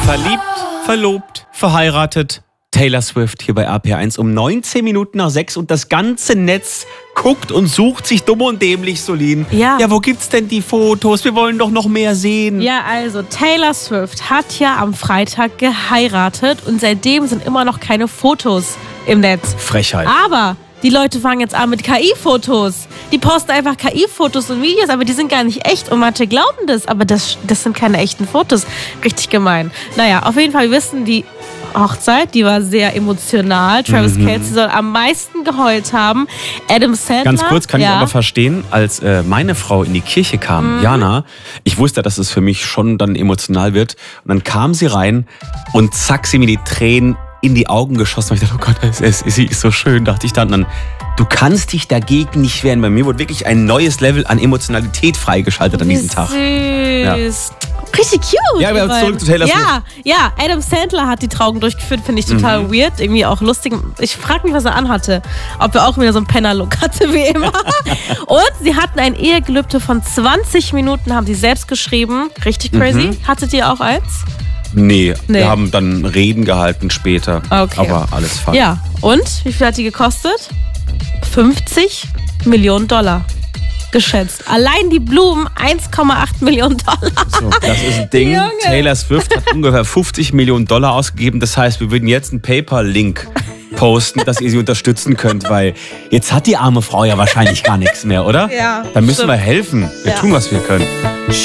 Verliebt, verlobt, verheiratet. Taylor Swift hier bei RPR1 um 19 Minuten nach 6 und das ganze Netz guckt und sucht sich dumm und dämlich, Solin. Ja, wo gibt's denn die Fotos? Wir wollen doch noch mehr sehen. Ja, also Taylor Swift hat ja am Freitag geheiratet und seitdem sind immer noch keine Fotos im Netz. Frechheit. Aber die Leute fangen jetzt an mit KI-Fotos. Die posten einfach KI-Fotos und Videos, aber die sind gar nicht echt und manche glauben das, aber das sind keine echten Fotos. Richtig gemein. Naja, auf jeden Fall wissen die Hochzeit, die war sehr emotional. Travis Kelce soll am meisten geheult haben. Adam Sandler. Ganz kurz, kann ich aber verstehen, als meine Frau in die Kirche kam, Jana, ich wusste, dass es für mich schon dann emotional wird. Und dann kam sie rein und zack, sie mir die Tränen in die Augen geschossen. Und ich dachte, oh Gott, sie ist so schön, dachte ich dann. Du kannst dich dagegen nicht wehren. Bei mir wurde wirklich ein neues Level an Emotionalität freigeschaltet an diesem Tag. Süß. Ja. Richtig cute. Ja, aber zurück zu Taylor Swift. Ja, Adam Sandler hat die Trauung durchgeführt, finde ich total weird, irgendwie auch lustig. Ich frage mich, was er anhatte. Ob er auch wieder so einen Penner-Look hatte wie immer. Und sie hatten ein Ehegelübde von 20 Minuten, haben sie selbst geschrieben. Richtig crazy. Hattet ihr auch eins? Nee, wir haben dann Reden gehalten später. Okay. Aber alles falsch. Ja, und wie viel hat die gekostet? 50 Millionen Dollar. Geschätzt. Allein die Blumen 1,8 Millionen Dollar. So, das ist ein Ding. Junge. Taylor Swift hat ungefähr 50 Millionen Dollar ausgegeben. Das heißt, wir würden jetzt einen PayPal-Link posten, dass ihr sie unterstützen könnt, weil jetzt hat die arme Frau ja wahrscheinlich gar nichts mehr, oder? Ja, Dann müssen stimmt. wir helfen. Wir tun, was wir können.